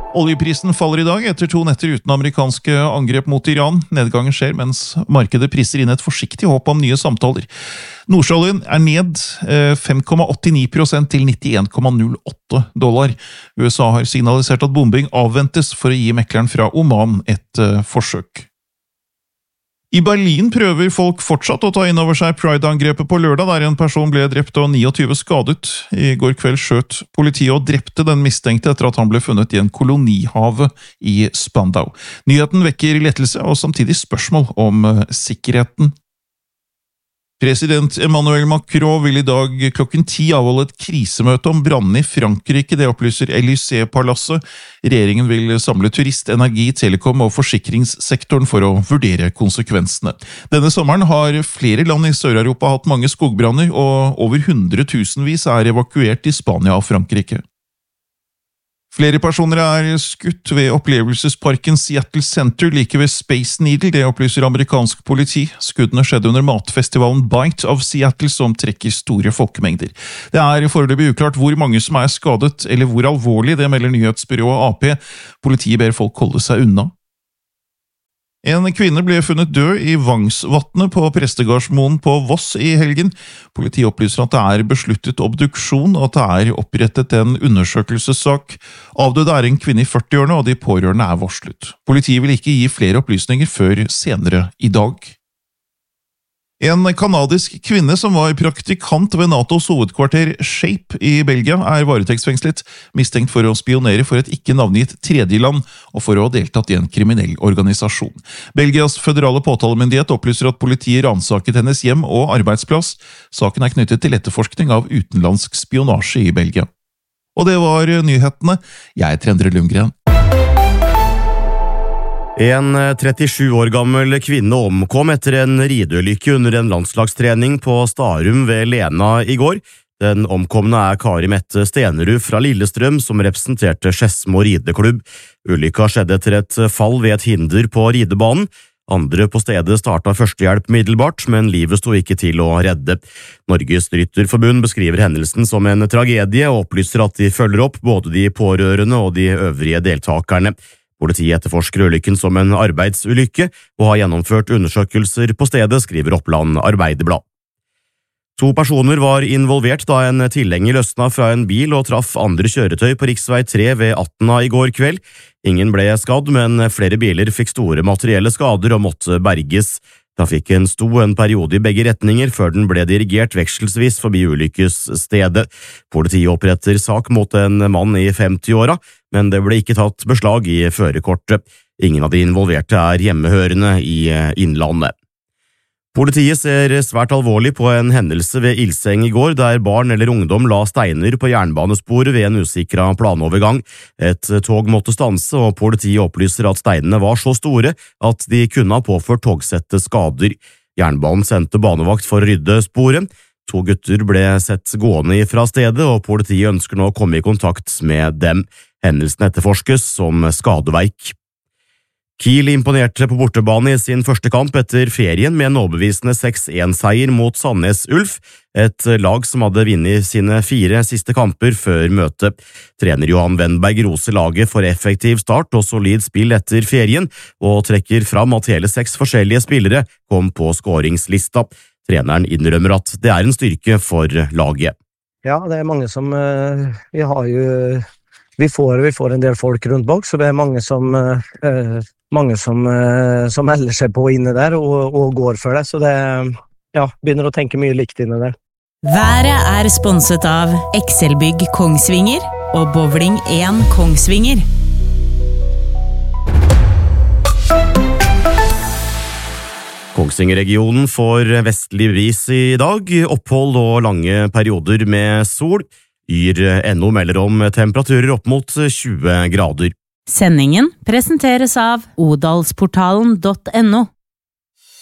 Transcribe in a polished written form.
Oljeprisen faller i dag etter 2 netter uten amerikanske angrep mot Iran. Nedgangen skjer mens markedet priser inn et forsiktig håp om nye samtaler. Nordsjøoljen ned 5,89% til $91,08. USA har signalisert at bombing avventes for å gi mekleren fra Oman et forsøk. I Berlin prøver folk fortsatt å ta inn over seg Pride-angrepet på lørdag, der en person ble drept og 29 skadet. I går kveld skjøt politiet og drepte den mistenkte etter at han ble funnet i en kolonihave i Spandau. Nyheten vekker lettelse og samtidig spørsmål om sikkerheten. President Emmanuel Macron vil i dag klokken 10 avholde et krisemøte om brannen i Frankrike, det opplyser Élysée-palasset. Regjeringen vil samle turist-, energi-, telekom- og forsikringssektoren for å vurdere konsekvensene. Denne sommeren har flere land i Sør-Europa hatt mange skogbranner, og over 100 000-vis evakuert i Spania og Frankrike. Flere personer skutt ved opplevelsesparken Seattle Center like ved Space Needle, det opplyser amerikansk politi. Skuddene skjedde under matfestivalen Bite of Seattle, som trekker store folkemengder. Det foreløpig uklart hvor mange som skadet, eller hvor alvorlig, det melder nyhetsbyrået AP. Politiet ber folk holde seg unna. En kvinne ble funnet død i Vangsvatnet på Prestegardsmoen på Voss i helgen. Politiet opplyser at det besluttet obduksjon, og at det opprettet en undersøkelsessak. Avdøde en kvinne i 40-årene, og de pårørende varslet. Politiet vil ikke gi flere opplysninger før senere i dag. En kanadisk kvinne som var praktikant ved NATOs hovedkvarter Shape i Belgia varetektsfengslet, mistenkt for å spionere for et ikke navngitt tredjeland og for å ha deltatt i en kriminell organisasjon. Belgias føderale påtalemyndighet opplyser at politiet ransaket hennes hjem og arbeidsplass. Saken knyttet til etterforskning av utenlandsk spionasje i Belgia. Og det var nyhetene. Jeg heter Endre Lundgren. En 37 år gammel kvinne omkom etter en rideulykke under en landslagstrening på Starum ved Lena i går. Den omkomne Kari Mette Stenerud fra Lillestrøm, som representerte Skedsmo rideklubb. Ulykka skjedde etter et fall ved et hinder på ridebanen. Andre på stedet startet førstehjelp middelbart, men livet sto ikke til å redde. Norges Rytterforbund beskriver hendelsen som en tragedie og opplyser at de følger opp både de pårørende og de øvrige deltakerne. Politiet etterforsker ulykken som en arbeidsulykke og har gjennomført undersøkelser på stedet, skriver Oppland Arbeiderblad. 2 personer var involvert da en tilhenger løsna fra en bil og traff andre kjøretøy på riksvei 3 ved 18 i går kveld. Ingen ble skadd, men flere biler fikk store materielle skader og måtte berges. Trafikken sto en periode i begge retninger før den ble dirigert vekselsvis forbi ulykkesstedet. Politiet oppretter sak mot en mann i 50-åra, men det ble ikke tatt beslag i førerkortet. Ingen av de involverte hjemmehørende i Innlandet. Politiet ser svært alvorlig på en hendelse ved Ilseng i går, der barn eller ungdom la steiner på jernbanesporet ved en usikret planovergang. Et tog måtte stanse, og politiet opplyser at steinene var så store at de kunne ha påført togsettet skader. Jernbanen sendte banevakt for å rydde sporet. 2 gutter ble sett gående fra stedet, og politiet ønsker nå å komme i kontakt med dem. Hendelsen etterforskes som skadeverk. Kiel imponerte på bortebane i sin første kamp etter ferien med en overbevisende 6-1-seier mot Sandnes Ulf, et lag som hadde vunnet sine 4 siste kamper før møtet. Trener Johan Wennberg roser laget for effektiv start og solid spill etter ferien, og trekker fram at hele 6 forskjellige spillere kom på skåringslista. Treneren innrømmer at det en styrke for laget. Ja, det mange som vi får en del folk rundt bak, så det mange som melder seg på inne der og går for det, så det begynner å tenke mye likt inne der. Været sponset av Excelbygg Kongsvinger og Bowling 1 Kongsvinger. Kongsvinger-regionen får vestlig bris i dag, opphold og lange perioder med sol. Yr.no melder om temperaturer opp mot 20 grader. Sendingen presenteres av odalsportalen.no.